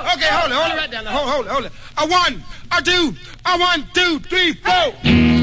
Okay, hold it right down there. Hold it. A one, a two, 1, 2, 3, 4.